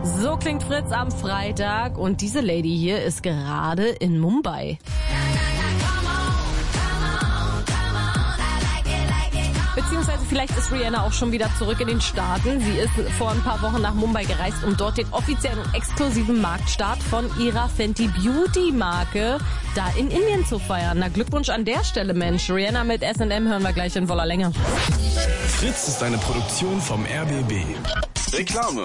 So klingt Fritz am Freitag und diese Lady hier ist gerade in Mumbai. Beziehungsweise vielleicht ist Rihanna auch schon wieder zurück in den Staaten. Sie ist vor ein paar Wochen nach Mumbai gereist, um dort den offiziellen und exklusiven Marktstart von ihrer Fenty Beauty Marke da in Indien zu feiern. Na, Glückwunsch an der Stelle, Mensch. Rihanna mit S&M hören wir gleich in voller Länge. Fritz ist eine Produktion vom RBB. Reklame.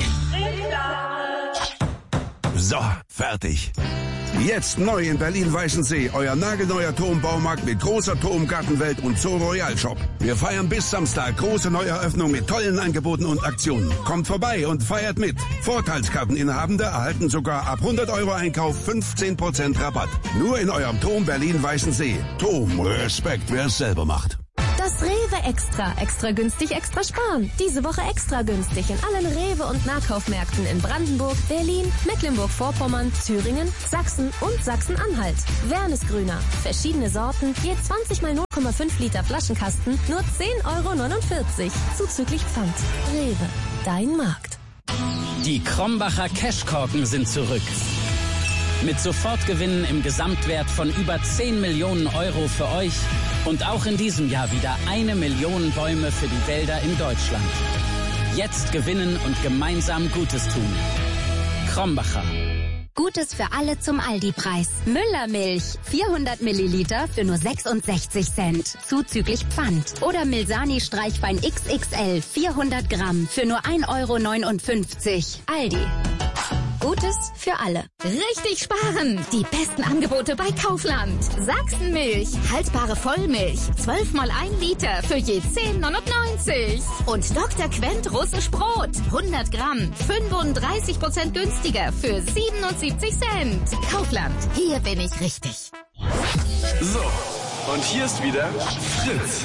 So, fertig. Jetzt neu in Berlin-Weißensee, euer nagelneuer Turmbaumarkt mit großer Turmgartenwelt und Zoo Royal Shop. Wir feiern bis Samstag große Neueröffnung mit tollen Angeboten und Aktionen. Kommt vorbei und feiert mit. Vorteilskarteninhabende erhalten sogar ab 100 € Einkauf 15% Rabatt. Nur in eurem Turm Berlin-Weißensee. Turm, Respekt, wer es selber macht. Das Rewe Extra. Extra günstig, extra sparen. Diese Woche extra günstig in allen Rewe- und Nahkaufmärkten in Brandenburg, Berlin, Mecklenburg-Vorpommern, Thüringen, Sachsen und Sachsen-Anhalt. Wernesgrüner. Verschiedene Sorten, je 20 mal 0,5 Liter Flaschenkasten, nur 10,49 €. Zuzüglich Pfand. Rewe. Dein Markt. Die Krombacher Cashkorken sind zurück. Mit Sofortgewinnen im Gesamtwert von über 10 Millionen € für euch und auch in diesem Jahr wieder 1 Million Bäume für die Wälder in Deutschland. Jetzt gewinnen und gemeinsam Gutes tun. Krombacher. Gutes für alle zum Aldi-Preis. Müllermilch, 400 Milliliter für nur 66 Cent, zuzüglich Pfand. Oder Milsani Streichwein XXL, 400 Gramm für nur 1,59 €. Aldi. Gutes für alle. Richtig sparen! Die besten Angebote bei Kaufland. Sachsenmilch, haltbare Vollmilch, 12 mal 1 Liter für je 10,99 €. Und Dr. Quent russisch Brot, 100 Gramm, 35% günstiger für 77 Cent. Kaufland, hier bin ich richtig. So, und hier ist wieder Fritz.